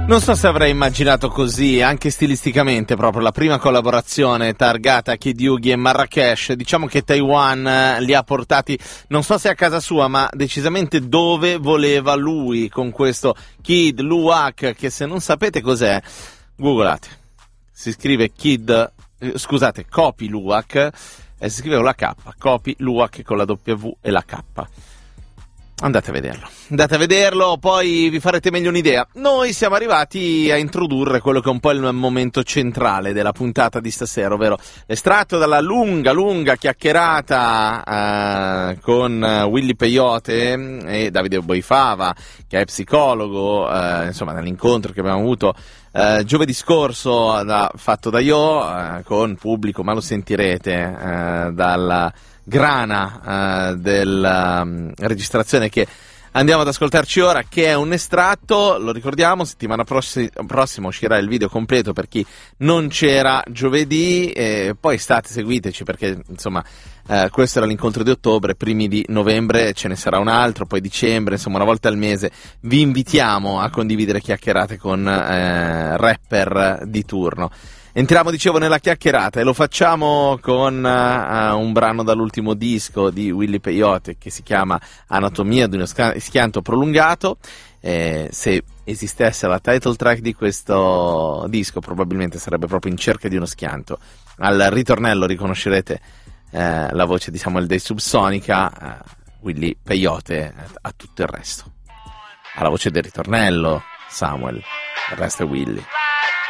Non so se avrei immaginato così, anche stilisticamente, proprio la prima collaborazione targata Kid Yugi e Marrakesh. Diciamo che Taiwan li ha portati, non so se a casa sua, ma decisamente dove voleva lui, con questo Kid Luwak, che se non sapete cos'è, googolate. Si scrive Kopi Luwak, e si scrive con la K, Kopi Luwak con la W e la K. Andate a vederlo, poi vi farete meglio un'idea. Noi siamo arrivati a introdurre quello che è un po' il momento centrale della puntata di stasera, ovvero l'estratto dalla lunga chiacchierata con Willy Peyote e Davide Boifava, che è psicologo, insomma, nell'incontro che abbiamo avuto giovedì scorso, fatto da io, con pubblico, ma lo sentirete dalla grana della registrazione che andiamo ad ascoltarci ora, che è un estratto. Lo ricordiamo, settimana prossima uscirà il video completo per chi non c'era giovedì, e poi seguiteci, perché insomma questo era l'incontro di ottobre, primi di novembre ce ne sarà un altro, poi dicembre, insomma una volta al mese vi invitiamo a condividere chiacchierate con rapper di turno. Entriamo, dicevo, nella chiacchierata, e lo facciamo con un brano dall'ultimo disco di Willy Peyote che si chiama Anatomia di uno schianto prolungato. Se esistesse la title track di questo disco, probabilmente sarebbe proprio In cerca di uno schianto. Al ritornello riconoscerete la voce di Samuel dei Subsonica, Willy Peyote a tutto il resto. Alla voce del ritornello Samuel, il resto è Willy.